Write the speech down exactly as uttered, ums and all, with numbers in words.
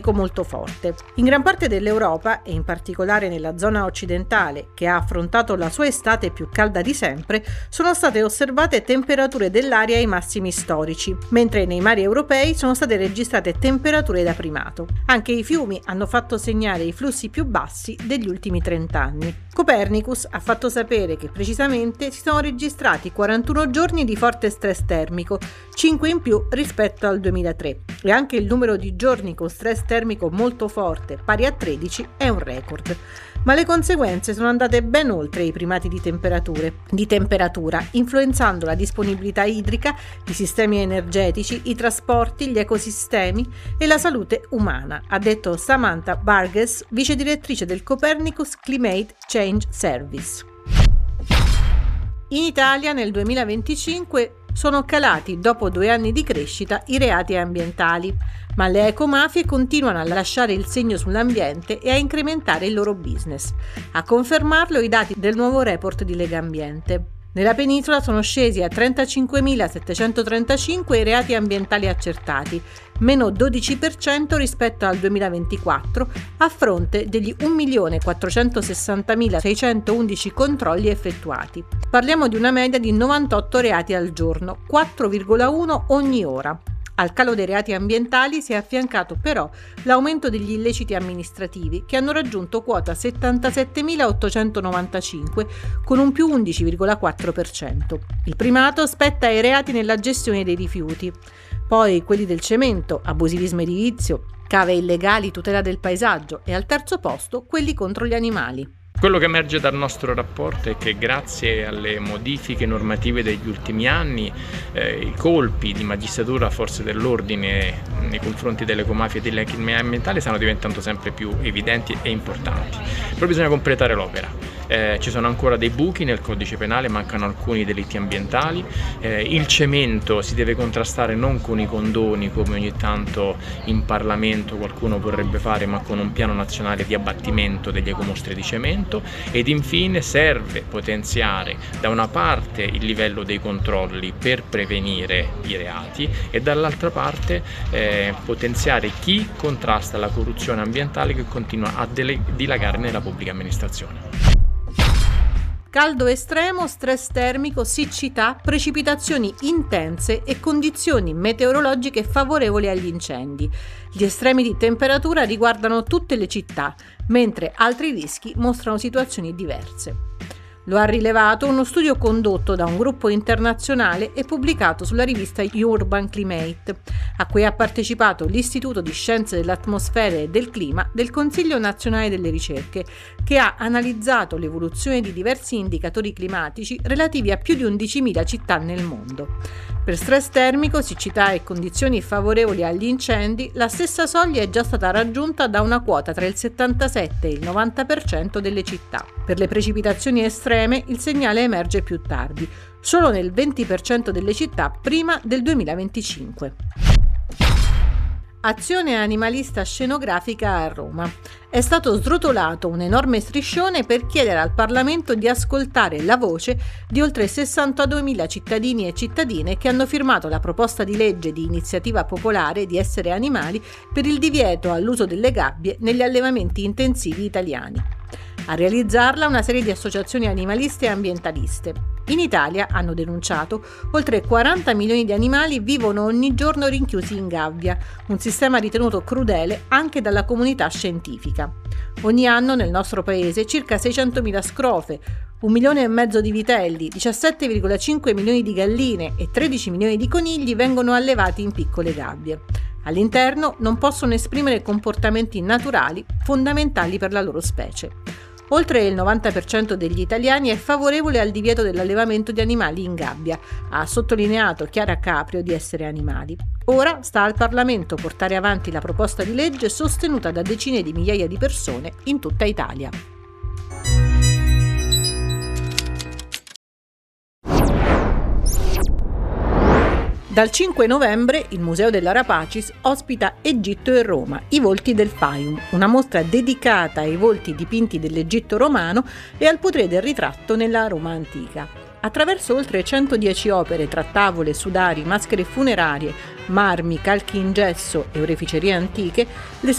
termico molto forte. In gran parte dell'Europa, e in particolare nella zona occidentale, che ha affrontato la sua estate più calda di sempre, sono state osservate temperature dell'aria ai massimi storici, mentre nei mari europei sono state registrate temperature da primato. Anche i fiumi hanno fatto segnare i flussi più bassi degli ultimi trenta anni. Copernicus ha fatto sapere che precisamente si sono registrati quarantuno giorni di forte stress termico, cinque in più rispetto al duemilatré, e anche il numero di giorni con stress termico molto forte, pari a tredici, è un record. Ma le conseguenze sono andate ben oltre i primati di temperature, di temperatura, influenzando la disponibilità idrica, i sistemi energetici, i trasporti, gli ecosistemi e la salute umana, ha detto Samantha Burgess, vice direttrice del Copernicus Climate Change Service. In Italia nel duemilaventicinque sono calati dopo due anni di crescita i reati ambientali, ma le ecomafie continuano a lasciare il segno sull'ambiente e a incrementare il loro business. A confermarlo i dati del nuovo report di Legambiente. Nella penisola sono scesi a trentacinquemilasettecentotrentacinque i reati ambientali accertati, meno dodici per cento rispetto al duemilaventiquattro, a fronte degli un milione quattrocentosessantamila seicentoundici controlli effettuati. Parliamo di una media di novantotto reati al giorno, quattro virgola uno ogni ora. Al calo dei reati ambientali si è affiancato però l'aumento degli illeciti amministrativi, che hanno raggiunto quota settantasettemila ottocentonovantacinque con un più undici virgola quattro per cento. Il primato spetta ai reati nella gestione dei rifiuti, poi quelli del cemento, abusivismo edilizio, cave illegali, tutela del paesaggio e al terzo posto quelli contro gli animali. Quello che emerge dal nostro rapporto è che grazie alle modifiche normative degli ultimi anni eh, i colpi di magistratura, forze dell'ordine nei confronti delle ecomafie e delle criminalità ambientali stanno diventando sempre più evidenti e importanti. Però bisogna completare l'opera. Eh, ci sono ancora dei buchi nel codice penale, mancano alcuni delitti ambientali, eh, il cemento si deve contrastare non con i condoni come ogni tanto in Parlamento qualcuno vorrebbe fare, ma con un piano nazionale di abbattimento degli ecomostri di cemento, ed infine serve potenziare da una parte il livello dei controlli per prevenire i reati e dall'altra parte eh, potenziare chi contrasta la corruzione ambientale che continua a dilagare nella pubblica amministrazione. Caldo estremo, stress termico, siccità, precipitazioni intense e condizioni meteorologiche favorevoli agli incendi. Gli estremi di temperatura riguardano tutte le città, mentre altri rischi mostrano situazioni diverse. Lo ha rilevato uno studio condotto da un gruppo internazionale e pubblicato sulla rivista Urban Climate, a cui ha partecipato l'Istituto di Scienze dell'Atmosfera e del Clima del Consiglio Nazionale delle Ricerche, che ha analizzato l'evoluzione di diversi indicatori climatici relativi a più di undicimila città nel mondo. Per stress termico, siccità e condizioni favorevoli agli incendi, la stessa soglia è già stata raggiunta da una quota tra il settantasette e il novanta per cento delle città. Per le precipitazioni estreme il segnale emerge più tardi, solo nel venti per cento delle città prima del duemilaventicinque. Azione animalista scenografica a Roma. È stato srotolato un enorme striscione per chiedere al Parlamento di ascoltare la voce di oltre sessantaduemila cittadini e cittadine che hanno firmato la proposta di legge di iniziativa popolare di essere animali per il divieto all'uso delle gabbie negli allevamenti intensivi italiani. A realizzarla una serie di associazioni animaliste e ambientaliste. In Italia, hanno denunciato, oltre quaranta milioni di animali vivono ogni giorno rinchiusi in gabbia, un sistema ritenuto crudele anche dalla comunità scientifica. Ogni anno nel nostro paese circa seicentomila scrofe, un milione e mezzo di vitelli, diciassette virgola cinque milioni di galline e tredici milioni di conigli vengono allevati in piccole gabbie. All'interno non possono esprimere comportamenti naturali fondamentali per la loro specie. Oltre il novanta per cento degli italiani è favorevole al divieto dell'allevamento di animali in gabbia, ha sottolineato Chiara Caprio di Essere Animali. Ora sta al Parlamento portare avanti la proposta di legge sostenuta da decine di migliaia di persone in tutta Italia. Dal cinque novembre il Museo dell'Arapacis ospita Egitto e Roma, i volti del Fayum, una mostra dedicata ai volti dipinti dell'Egitto romano e al potere del ritratto nella Roma antica. Attraverso oltre centodieci opere tra tavole, sudari, maschere funerarie, marmi, calchi in gesso e oreficerie antiche,